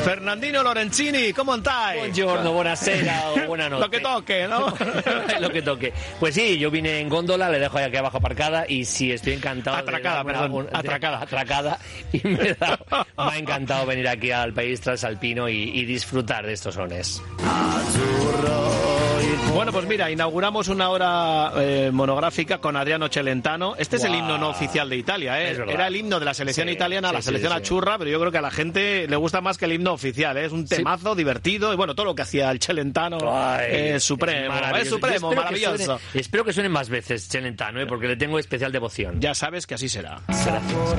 Fernandino Lorenzini, ¿cómo estáis? Buongiorno, buonasera o buena noche. Lo que toque, ¿no? Lo que toque. Pues sí, yo vine en góndola, le dejo aquí abajo aparcada y sí, estoy encantado. Atracada. Y me ha encantado venir aquí al país transalpino y disfrutar de estos sones. Bueno, pues mira, inauguramos una hora monográfica con Adriano Celentano. Este es el himno no oficial de Italia, ¿eh? Era el himno de la selección italiana, la selección achurra, pero yo creo que a la gente le gusta más que el himno oficial, ¿eh? Es un temazo divertido y bueno, todo lo que hacía el Celentano es supremo, maravilloso. Espero que suene más veces Celentano, porque le tengo especial devoción. Ya sabes que así será.